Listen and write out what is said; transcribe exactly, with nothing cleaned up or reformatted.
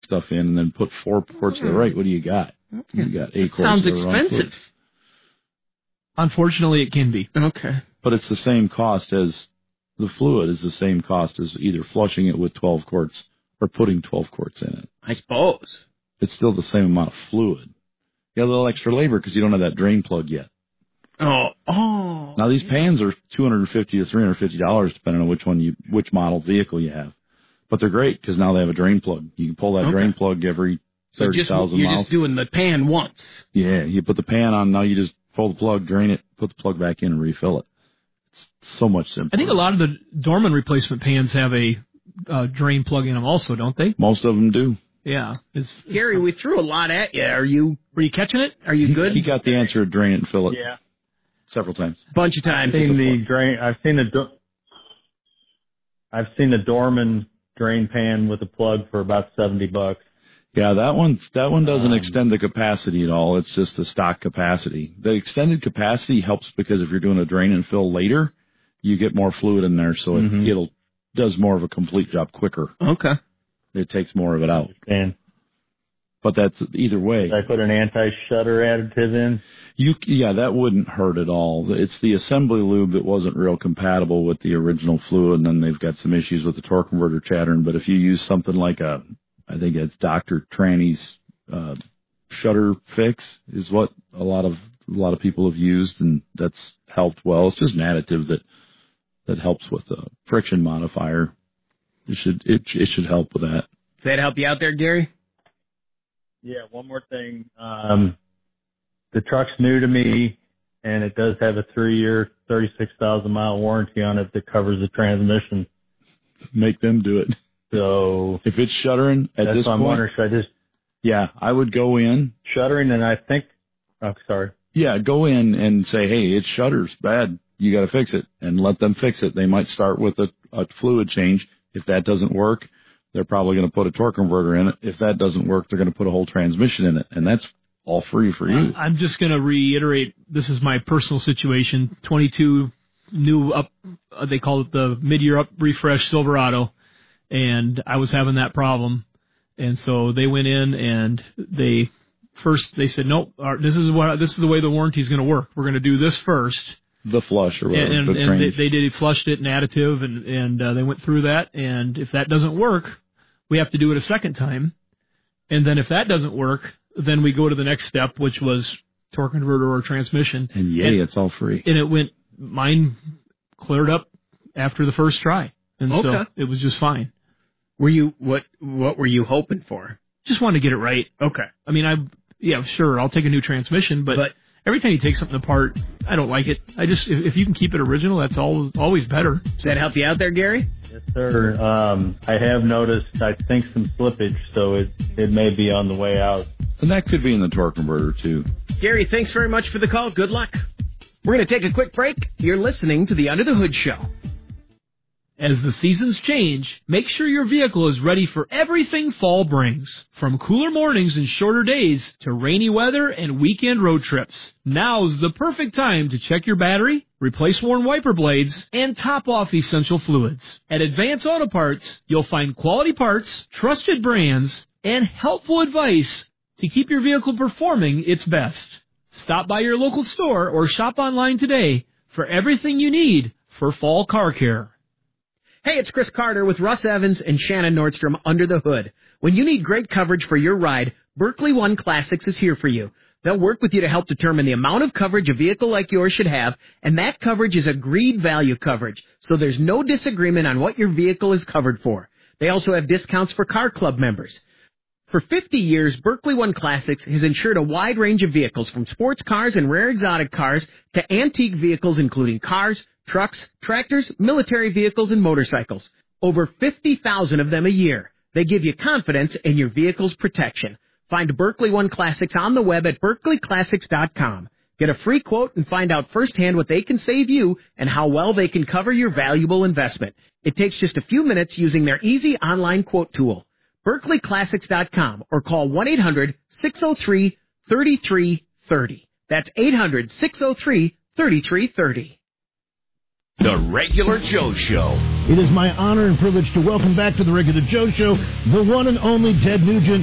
stuff in and then put four quarts to the right, what do you got? You got eight quarts. Sounds expensive. Unfortunately, it can be. Okay. But it's the same cost as the fluid is the same cost as either flushing it with twelve quarts or putting twelve quarts in it. I suppose. It's still the same amount of fluid. You got a little extra labor because you don't have that drain plug yet. Oh, oh. Now these pans are two hundred fifty to three hundred fifty dollars depending on which one you, which model vehicle you have. But they're great because now they have a drain plug. You can pull that okay. drain plug every so thirty thousand miles. You're just doing the pan once. Yeah, you put the pan on. Now you just pull the plug, drain it, put the plug back in, and refill it. It's so much simpler. I think a lot of the Dorman replacement pans have a uh, drain plug in them also, don't they? Most of them do. Yeah. It's, Gary, we threw a lot at you. Are you Were you catching it? Are you he, good? He got the answer, drain it and fill it. Yeah. Several times. Bunch of times. I've seen the drain. I've seen the. I've seen the Dorman drain pan with a plug for about seventy bucks. Yeah, that one. That one doesn't um, extend the capacity at all. It's just the stock capacity. The extended capacity helps because if you're doing a drain and fill later, you get more fluid in there, so mm-hmm. it it'll does more of a complete job quicker. Okay. It takes more of it out. And But that's either way. Did I put an anti-shudder additive in? You, yeah, that wouldn't hurt at all. It's the assembly lube that wasn't real compatible with the original fluid, and then they've got some issues with the torque converter chattering. But if you use something like a, I think it's Doctor Tranny's uh, shutter fix is what a lot of a lot of people have used, and that's helped well. It's just an additive that that helps with the friction modifier. It should it it should help with that. Does that help you out there, Gary? Yeah, one more thing. Um, the truck's new to me, and it does have a three-year, thirty-six thousand mile warranty on it that covers the transmission. Make them do it. So if it's shuttering at that's this what I'm point, wondering, should I just yeah, I would go in shuttering, and I think, oh, sorry. Yeah, go in and say, hey, it shutters bad. You got to fix it, and let them fix it. They might start with a, a fluid change. If that doesn't work, they're probably going to put a torque converter in it. If that doesn't work, they're going to put a whole transmission in it, and that's all free for you. I'm just going to reiterate, this is my personal situation. twenty-two new up, uh, they call it the mid-year up refresh Silverado, and I was having that problem. And so they went in and they first they said, nope, our, this is what this is the way the warranty is going to work. We're going to do this first. The flush or whatever. And, and, and they, they did flushed it in additive, and and uh, they went through that. And if that doesn't work, we have to do it a second time. And then if that doesn't work, then we go to the next step, which was torque converter or transmission. And yay, and, it's all free. And it went, mine cleared up after the first try. And okay. so it was just fine. Were you, what, what were you hoping for? Just wanted to get it right. Okay. I mean, I, yeah, sure, I'll take a new transmission, but, but every time you take something apart, I don't like it. I just, if, if you can keep it original, that's all, always better. Does that help you out there, Gary? Yes, sir. Um, I have noticed, I think, some slippage, so it, it may be on the way out. And that could be in the torque converter, too. Gary, thanks very much for the call. Good luck. We're going to take a quick break. You're listening to the Under the Hood Show. As the seasons change, make sure your vehicle is ready for everything fall brings. From cooler mornings and shorter days to rainy weather and weekend road trips. Now's the perfect time to check your battery, replace worn wiper blades, and top off essential fluids. At Advance Auto Parts, you'll find quality parts, trusted brands, and helpful advice to keep your vehicle performing its best. Stop by your local store or shop online today for everything you need for fall car care. Hey, it's Chris Carter with Russ Evans and Shannon Nordstrom Under the Hood. When you need great coverage for your ride, Berkley One Classics is here for you. They'll work with you to help determine the amount of coverage a vehicle like yours should have, and that coverage is agreed value coverage, so there's no disagreement on what your vehicle is covered for. They also have discounts for Car Club members. For fifty years, Berkley One Classics has insured a wide range of vehicles, from sports cars and rare exotic cars to antique vehicles including cars, trucks, tractors, military vehicles, and motorcycles. Over fifty thousand of them a year. They give you confidence in your vehicle's protection. Find Berkley One Classics on the web at berkley classics dot com. Get a free quote and find out firsthand what they can save you and how well they can cover your valuable investment. It takes just a few minutes using their easy online quote tool. berkley classics dot com or call one eight hundred six oh three three three three oh. That's eight hundred six oh three three three three oh. The Regular Joe Show. It is my honor and privilege to welcome back to the Regular Joe Show the one and only Ted Nugent.